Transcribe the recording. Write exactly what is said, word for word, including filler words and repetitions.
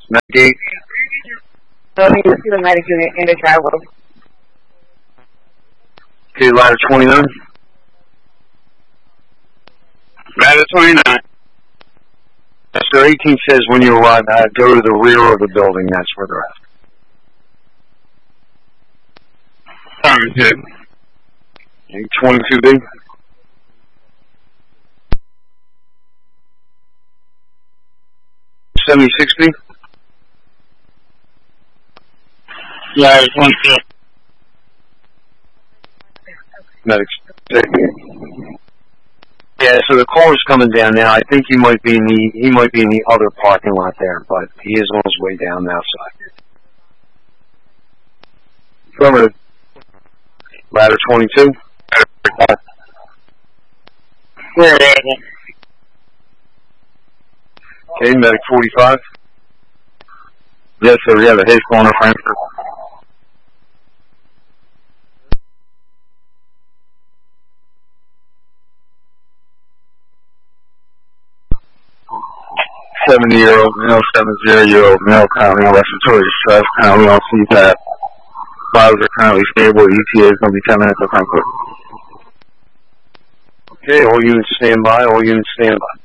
Medic eight. So we just see the medic unit in the driveway. Okay, ladder twenty-nine. Ladder twenty-nine. So eighteen says when you arrive, uh, go to the rear of the building. That's where they're at. Sorry, good. Okay, twenty-two B. seventy-six B. Ladder twenty-two. Medics. Yeah, so the car is coming down now. I think he might be in the he might be in the other parking lot there, but he is on his way down outside. Affirmative. Ladder twenty-two. Where is it? Okay, medic forty-five. Yes, sir. We have a hit corner, Frankfurt. seventy-year-old male, seventy-year-old male, currently on respiratory distress, currently on C PAP. Vitals are currently stable. E T A is going to be ten minutes to Frankfurt. Okay, all units stand by. All units stand by.